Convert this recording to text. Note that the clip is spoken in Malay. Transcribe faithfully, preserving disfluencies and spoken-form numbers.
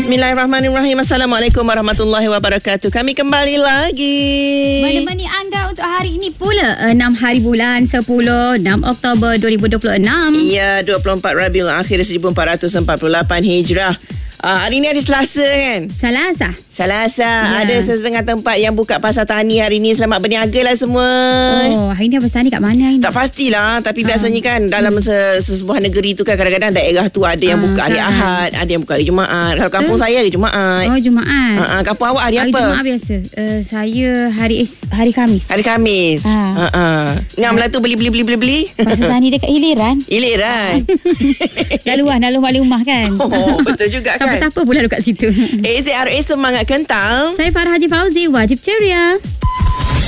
Bismillahirrahmanirrahim. Assalamualaikum warahmatullahi wabarakatuh. Kami kembali lagi menemani anda untuk hari ini pula, enam hari bulan sepuluh, enam Oktober dua ribu dua puluh enam. Ya, dua puluh empat Rabiul Akhir seribu empat ratus empat puluh lapan Hijrah. Uh, hari ni hari Selasa kan? Selasa. Selasa. Ya. Ada setengah tempat yang buka pasar tani hari ni. Selamat berniaga lah semua. Oh, hari ni pasar tani kat mana ini? Tak pastilah. Tapi Ha. biasanya kan dalam se- sesebuah negeri tu kan, kadang-kadang daerah tu ada yang Ha, buka hari kan. Ahad, ada yang buka hari Jumaat. Kalau kampung Betul. saya hari Jumaat. Oh, Jumaat. Ha, ha, kampung awak hari, Hari apa? Jumaat biasa. Uh, saya hari es- hari Khamis. Hari Khamis. Ha. Ha. Ha. Ngam lah tu beli-beli-beli-beli. Pasar tani dekat Hiliran. Iliran. Dah luar, dah luar rumah kan. Oh, betul juga kan. Siapa-siapa pula dekat situ. A Z R A semangat kental. Saya Farah Haji Fauzi, wajib ceria.